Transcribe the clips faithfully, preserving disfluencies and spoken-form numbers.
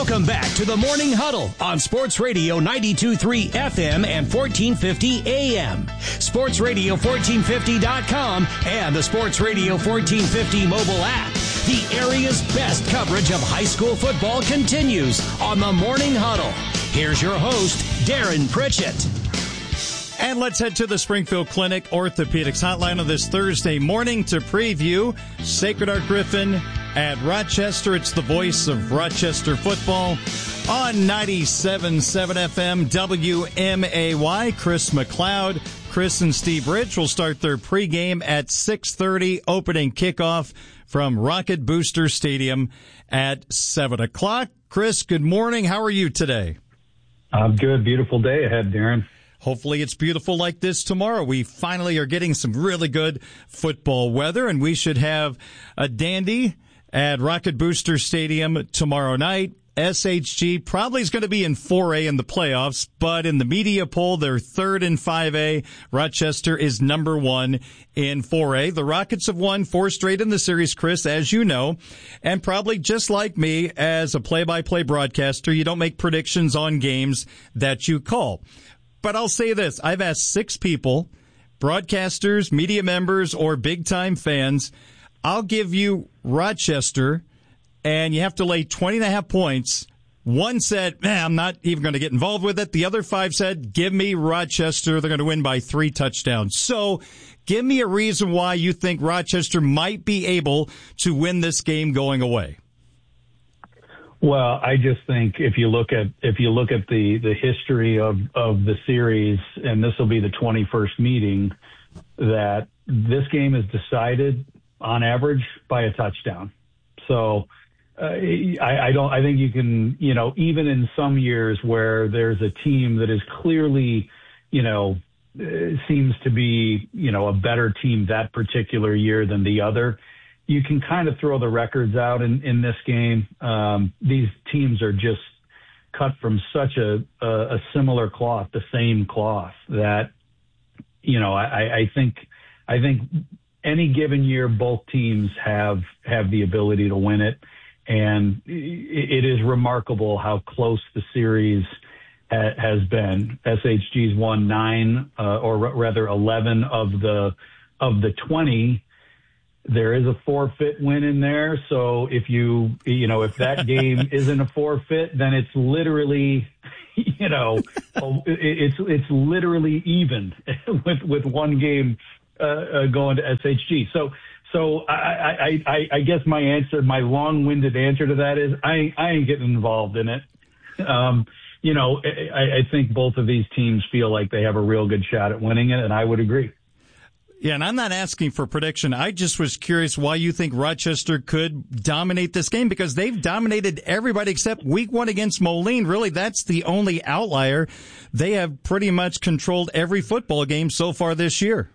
Welcome back to the Morning Huddle on Sports Radio ninety-two point three F M and fourteen fifty A M. Sports Radio fourteen fifty dot com and the Sports Radio fourteen fifty mobile app. The area's best coverage of high school football continues on the Morning Huddle. Here's your host, Darren Pritchett. And let's head to the Springfield Clinic Orthopedics Hotline on this Thursday morning to preview Sacred Heart Griffin at Rochester. It's the voice of Rochester football on ninety-seven point seven F M W M A Y. Chris McLeod, Chris and Steve Rich will start their pregame at six thirty, opening kickoff from Rocket Booster Stadium at seven o'clock. Chris, good morning. How are you today? I'm good. Beautiful day ahead, Darren. Hopefully it's beautiful like this tomorrow. We finally are getting some really good football weather, and we should have a dandy at Rocket Booster Stadium tomorrow night. S H G probably is going to be in four A in the playoffs, but in the media poll, they're third in five A. Rochester is number one in four A. The Rockets have won four straight in the series, Chris, as you know, and probably just like me as a play-by-play broadcaster, you don't make predictions on games that you call. But I'll say this, I've asked six people, broadcasters, media members, or big-time fans, I'll give you Rochester, and you have to lay twenty and a half points. One said, man, I'm not even going to get involved with it. The other five said, give me Rochester. They're going to win by three touchdowns. So give me a reason why you think Rochester might be able to win this game going away. Well, I just think if you look at if you look at the, the history of, of the series, and this will be the twenty-first meeting, that this game is decided on average by a touchdown. So uh, I, I don't. I think you can, you know, even in some years where there's a team that is clearly, you know, seems to be, you know, a better team that particular year than the other, you can kind of throw the records out in, in this game. Um, these teams are just cut from such a, a, a similar cloth, the same cloth, that, you know, I, I think, I think any given year, both teams have, have the ability to win it. And it, it is remarkable how close the series ha, has been. S H G's won nine, uh, or r- rather eleven of the, of the twenty. There is a forfeit win in there. So if you, you know, if that game isn't a forfeit, then it's literally, you know, it's, it's literally even with, with one game, uh, uh, going to S H G. So, so I, I, I, I guess my answer, my long-winded answer to that is I, I ain't getting involved in it. Um, you know, I, I think both of these teams feel like they have a real good shot at winning it, and I would agree. Yeah, and I'm not asking for prediction. I just was curious why you think Rochester could dominate this game, because they've dominated everybody except week one against Moline. Really, that's the only outlier. They have pretty much controlled every football game so far this year.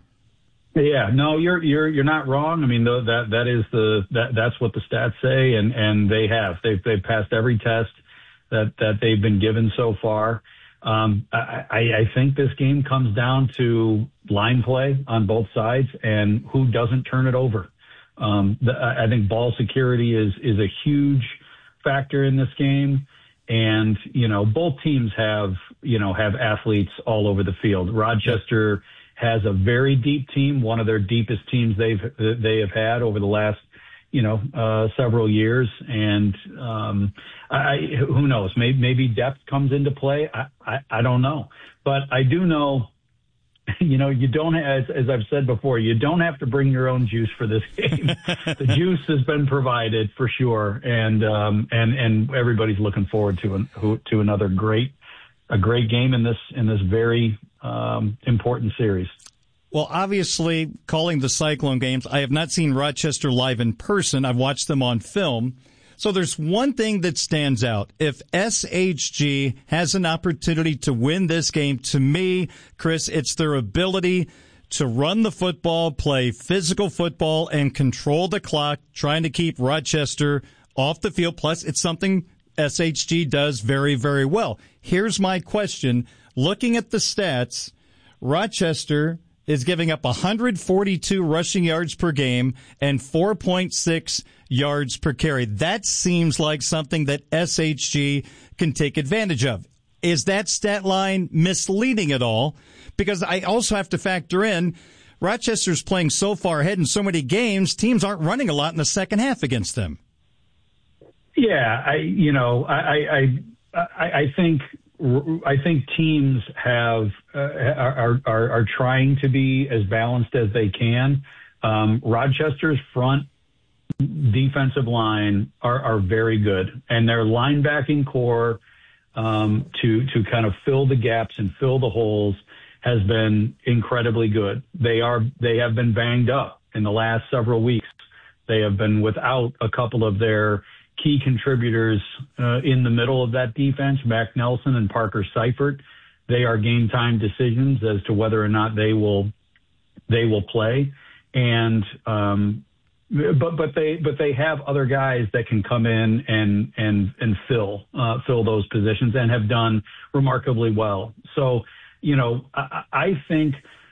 Yeah, no, you're you're you're not wrong. I mean, that that is the that that's what the stats say, and and they have they've they've passed every test that that they've been given so far. Um, I, I think this game comes down to line play on both sides and who doesn't turn it over. Um, the, I think ball security is, is a huge factor in this game. And, you know, both teams have, you know, have athletes all over the field. Rochester has a very deep team, one of their deepest teams they've, they have had over the last, you know, uh, several years. And, um, I, who knows, maybe, maybe depth comes into play. I, I, I don't know, but I do know, you know, you don't, as, as I've said before, you don't have to bring your own juice for this game. The juice has been provided for sure. And, um, and, and everybody's looking forward to, an, to another great, a great game in this, in this very, um, important series. Well, obviously, calling the Cyclone games, I have not seen Rochester live in person. I've watched them on film. So there's one thing that stands out. If S H G has an opportunity to win this game, to me, Chris, it's their ability to run the football, play physical football, and control the clock, trying to keep Rochester off the field. Plus, it's something S H G does very, very well. Here's my question. Looking at the stats, Rochester is giving up one hundred forty-two rushing yards per game and four point six yards per carry. That seems like something that S H G can take advantage of. Is that stat line misleading at all? Because I also have to factor in Rochester's playing so far ahead in so many games, teams aren't running a lot in the second half against them. Yeah, I you know I I I, I think I think teams have uh, are, are are trying to be as balanced as they can. Um, Rochester's front defensive line are, are very good, and their linebacking core um, to to kind of fill the gaps and fill the holes has been incredibly good. They are they have been banged up in the last several weeks. They have been without a couple of their key contributors uh, in the middle of that defense, Mac Nelson and Parker Seifert. They are game time decisions as to whether or not they will they will play, and um, but but they but they have other guys that can come in and and and fill uh, fill those positions and have done remarkably well. So. You know, I, I think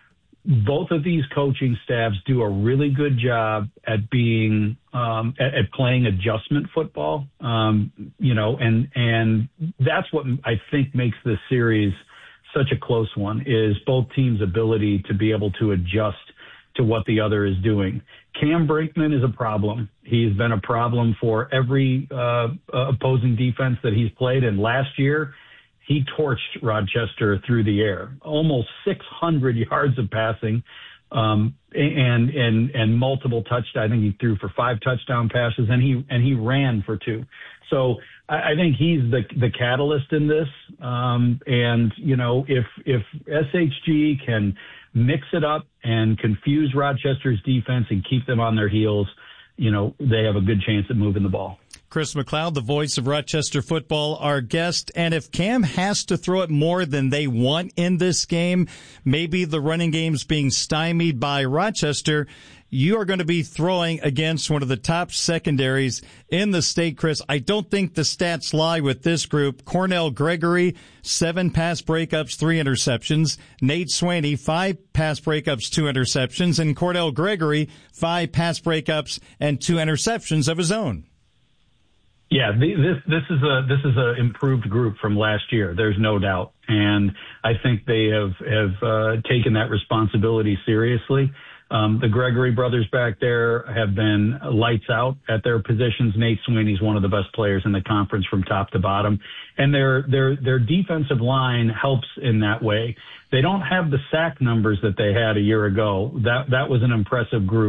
both of these coaching staffs do a really good job at being um, at, at playing adjustment football. Um, you know, and and that's what I think makes this series such a close one is both teams' ability to be able to adjust to what the other is doing. Cam Brinkman is a problem. He's been a problem for every uh, opposing defense that he's played. And last year, he torched Rochester through the air, almost six hundred yards of passing, um, and and and multiple touchdowns. I think he threw for five touchdown passes, and he and he ran for two. So I, I think he's the the catalyst in this. Um, and you know, if if S H G can mix it up and confuse Rochester's defense and keep them on their heels, you know, they have a good chance at moving the ball. Chris McLeod, the voice of Rochester football, our guest. And if Cam has to throw it more than they want in this game, maybe the running game's being stymied by Rochester, you are going to be throwing against one of the top secondaries in the state, Chris. I don't think the stats lie with this group. Cornell Gregory, seven pass breakups, three interceptions. Nate Swaney, five pass breakups, two interceptions. And Cornell Gregory, five pass breakups and two interceptions of his own. Yeah, the, this this is a this is a improved group from last year. There's no doubt, and I think they have have uh, taken that responsibility seriously. Um, the Gregory brothers back there have been lights out at their positions. Nate Sweeney's one of the best players in the conference from top to bottom, and their their their defensive line helps in that way. They don't have the sack numbers that they had a year ago. That that was an impressive group.